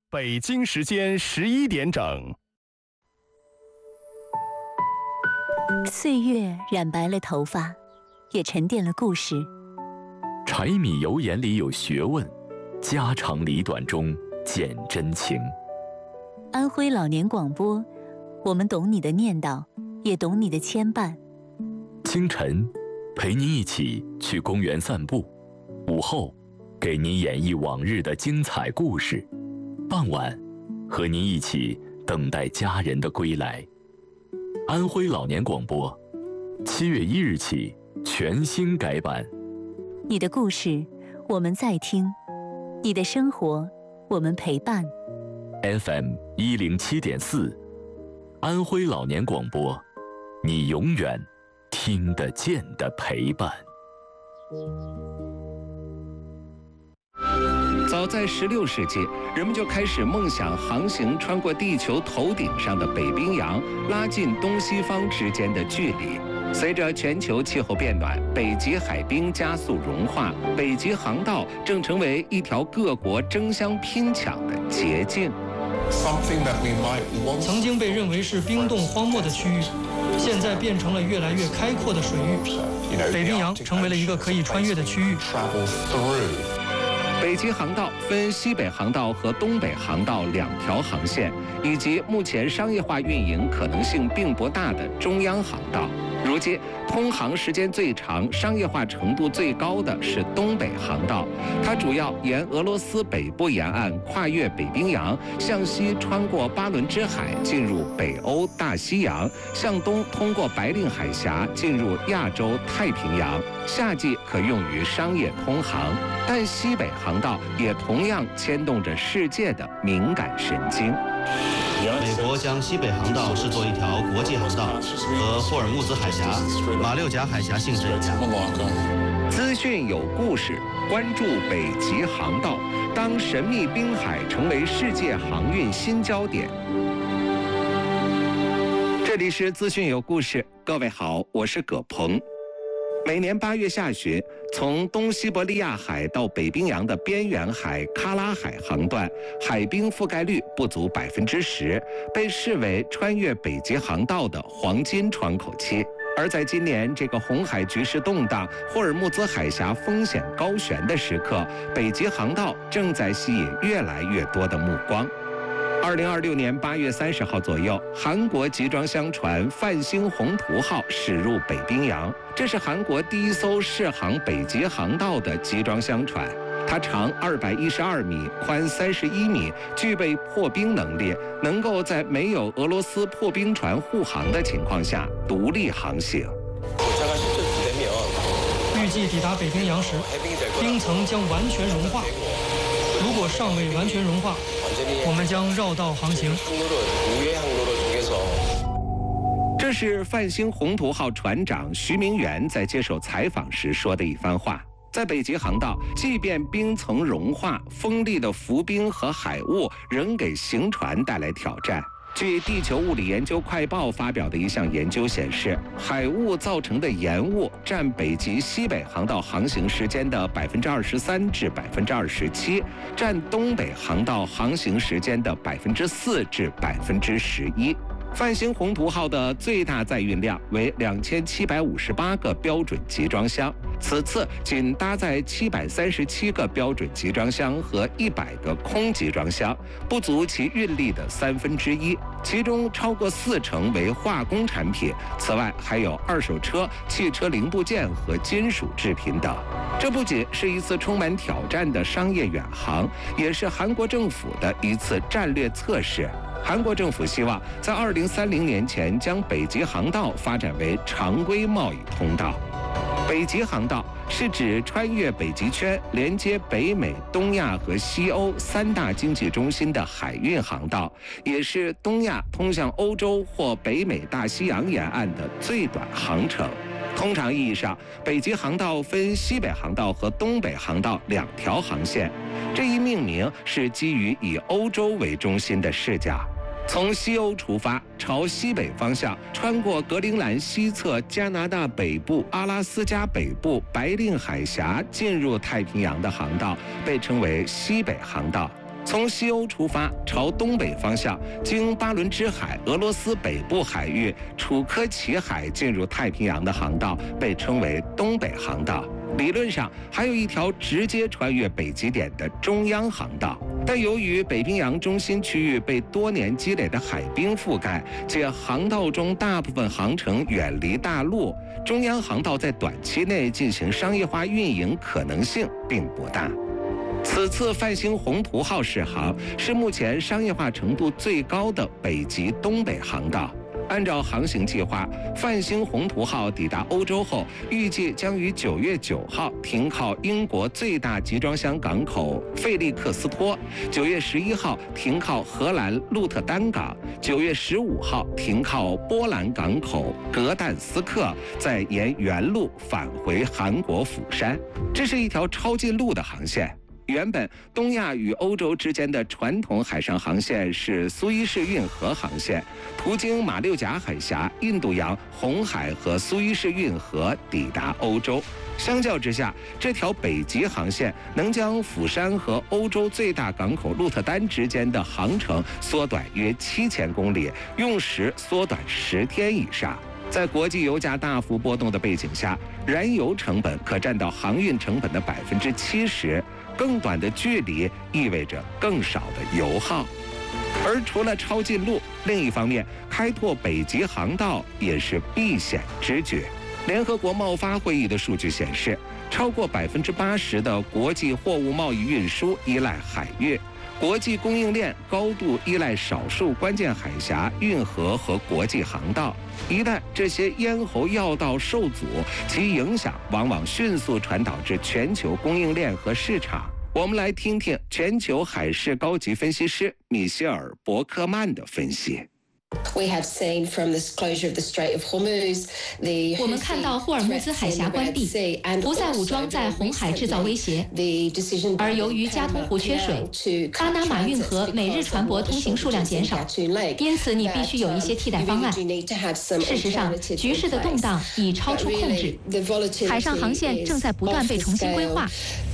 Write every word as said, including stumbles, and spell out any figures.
北京时间十一点整。 岁月染白了头发，也沉淀了故事。 柴米油盐里有学问，家长里短中见真情。 安徽老年广播，我们懂你的念叨，也懂你的牵绊。 清晨，陪您一起去公园散步；午后，给您演绎往日的精彩故事；傍晚，和您一起等待家人的归来。安徽老年广播，七月一日起全新改版。 你的故事，我们在听；你的生活，我们陪伴。 F M 一零七点四，安徽老年广播，你永远听得见的陪伴。 早在十六世纪，人们就开始梦想航行穿过地球头顶上的北冰洋，拉近东西方之间的距离。随着全球气候变暖，北极海冰加速融化，北极航道正成为一条各国争相拼抢的捷径。 曾经被认为是冰冻荒漠的区域，现在变成了越来越开阔的水域。北冰洋成为了一个可以穿越的区域。 北极航道分西北航道和东北航道两条航线，以及目前商业化运营可能性并不大的中央航道。如今，通航时间最长、商业化程度最高的是东北航道，它主要沿俄罗斯北部沿岸跨越北冰洋，向西穿过巴伦支海进入北欧大西洋，向东通过白令海峡进入亚洲太平洋。夏季可用于商业通航，但西北航道也同样牵动着世界的敏感神经。 美国将西北航道视作一条国际航道，和霍尔木兹海峡、马六甲海峡性质一样。 资讯有故事，关注北极航道，当神秘冰海成为世界航运新焦点。这里是资讯有故事，各位好，我是葛鹏。每年八月下旬，从东西伯利亚海到北冰洋的边缘海喀拉海航段，海冰覆盖率不足百分之十，被视为穿越北极航道的黄金窗口期。而在今年这个红海局势动荡、霍尔木兹海峡风险高悬的时刻，北极航道正在吸引越来越多的目光。二零二六年八月三十号左右，韩国集装箱船泛星宏图号驶入北冰洋，这是韩国第一艘试航北极航道的集装箱船。它长二百一十二米，宽三十一米，具备破冰能力，能够在没有俄罗斯破冰船护航的情况下独立航行。 预计抵达北冰洋时，冰层将完全融化。如果尚未完全融化，我们将绕道航行。 这是泛星宏图号船长徐明元在接受采访时说的一番话。在北极航道，即便冰层融化，锋利的浮冰和海雾仍给行船带来挑战。据地球物理研究快报发表的一项研究显示，海雾造成的延误占北极西北航道航行时间的百分之二十三至百分之二十七，占东北航道航行时间的百分之四至百分之十一。泛星宏图号的最大载运量为两千七百五十八个标准集装箱，此次仅搭载七百三十七个标准集装箱和一百个空集装箱，不足其运力的三分之一，其中超过四成为化工产品，此外还有二手车、汽车零部件和金属制品等。这不仅是一次充满挑战的商业远航，也是韩国政府的一次战略测试。韩国政府希望在二零三零年前将北极航道发展为常规贸易通道。北极航道是指穿越北极圈，连接北美、东亚和西欧三大经济中心的海运航道，也是东亚通向欧洲或北美大西洋沿岸的最短航程。通常意义上，北极航道分西北航道和东北航道两条航线，这一命名是基于以欧洲为中心的视角。从西欧出发，朝西北方向穿过格陵兰西侧、加拿大北部、阿拉斯加北部、白令海峡进入太平洋的航道被称为西北航道。 从西欧出发，朝东北方向，经巴伦支海、俄罗斯北部海域、楚科奇海进入太平洋的航道被称为东北航道。理论上还有一条直接穿越北极点的中央航道，但由于北冰洋中心区域被多年积累的海冰覆盖，且航道中大部分航程远离大陆，中央航道在短期内进行商业化运营可能性并不大。此次泛星宏图号试航是目前商业化程度最高的北极东北航道。按照航行计划，泛星宏图号抵达欧洲后，预计将于九月九号停靠英国最大集装箱港口费利克斯托，九月十一号停靠荷兰鹿特丹港，九月十五号停靠波兰港口格但斯克，再沿原路返回韩国釜山。这是一条超近陆的航线。原本东亚与欧洲之间的传统海上航线是苏伊士运河航线，途经马六甲海峡、印度洋、红海和苏伊士运河抵达欧洲。相较之下，这条北极航线能将釜山和欧洲最大港口鹿特丹之间的航程缩短约七千公里，用时缩短十天以上。在国际油价大幅波动的背景下，燃油成本可占到航运成本的百分之七十。更短的距离意味着更少的油耗。而除了超近陆，另一方面，开拓北极航道也是避险之举。联合国贸发会议的数据显示，超过百分之八十的国际货物贸易运输依赖海运，国际供应链高度依赖少数关键海峡、运河和国际航道。一旦这些咽喉要道受阻，其影响往往迅速传导至全球供应链和市场。我们来听听全球海事高级分析师米歇尔·伯克曼的分析。 We have seen from the closure of the Strait of Hormuz, the 我们看到霍尔木兹海峡关闭，胡塞武装在红海制造威胁，而由于加通湖缺水，巴拿马运河每日船舶通行数量减少，因此你必须有一些替代方案。事实上，局势的动荡已超出控制，海上航线正在不断被重新规划。